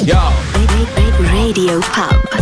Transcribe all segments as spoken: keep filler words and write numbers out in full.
Yo. Radio Pub.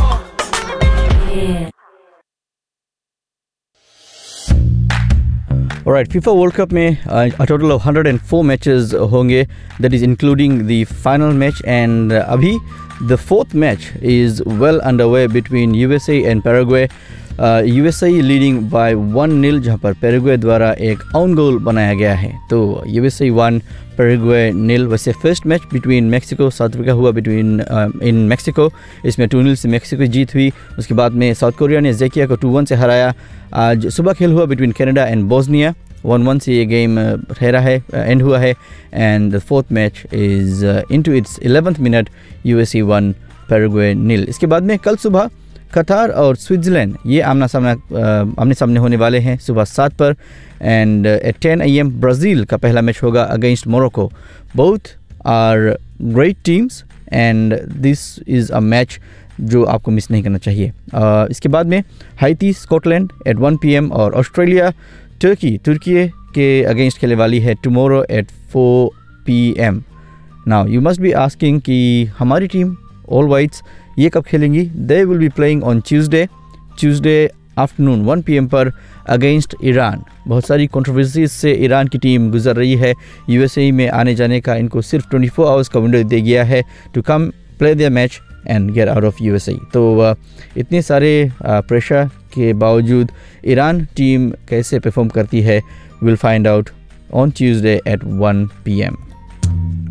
Alright, FIFA World Cup में uh, a total of one hundred four matches होंगे, that is including the final match, and uh, अभी the fourth match is well underway between U S A and Paraguay. uh, U S A leading by one nil, जहाँ पर Paraguay द्वारा एक own goal बनाया गया है. तो U S A one, Paraguay nil. वैसे first match between Mexico south Africa हुआ बिटवीन इन मैक्सिको, इसमें टू नील से मैक्सिको जीत हुई. उसके बाद में साउथ कोरिया ने ज़ेकिया को टू वन से हराया. आज सुबह खेल हुआ between Canada and Bosnia, one one से ये गेम ठहरा है, एंड हुआ है. And the fourth match is into its eleventh minute, U S A one, Paraguay nil. इसके बाद में कल सुबह कतार और स्विट्ज़रलैंड ये आमना सामना आमने सामने होने वाले हैं सुबह सात पर. And eight ten A M Brazil का पहला मैच होगा against Morocco. Both are great teams and this is a match जो आपको मिस नहीं करना चाहिए. uh, इसके बाद में हाइती Scotland eight one P M और ऑस्ट्रेलिया टर्की तुर्की के अगेंस्ट खेलने वाली है tomorrow at four P M. Now you must be asking कि हमारी टीम ऑल वाइट्स ये कब खेलेंगी. They will be playing on Tuesday Tuesday afternoon one P M पर अगेंस्ट ईरान. बहुत सारी कंट्रोवर्सीज से ईरान की टीम गुजर रही है. यूएसए में आने जाने का इनको सिर्फ ट्वेंटी फोर आवर्स का विंडो दे गया है to come play there match and get out of USA. तो uh, इतने सारे प्रेशर uh, के बावजूद ईरान टीम कैसे परफॉर्म करती है, will find out on Tuesday at one P M.